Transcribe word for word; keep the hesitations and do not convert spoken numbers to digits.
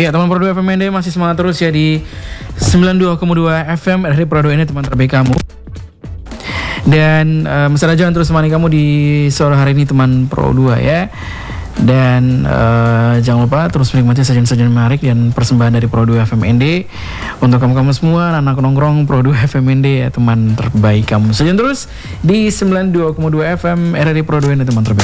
Iya, teman Pro dua F M N D masih semangat terus ya di sembilan puluh dua koma dua F M dari Pro dua ini, teman terbaik kamu. Dan uh, mesra jangan terus menemani kamu di sore hari ini, teman Pro dua ya. Dan uh, jangan lupa terus menikmati sajian-sajian menarik dan persembahan dari Pro dua F M N D untuk kamu-kamu semua, anak nongkrong Pro dua F M N D ya, teman terbaik kamu. Sajian terus di sembilan puluh dua koma dua F M R R I Pro dua ini, teman terbaik.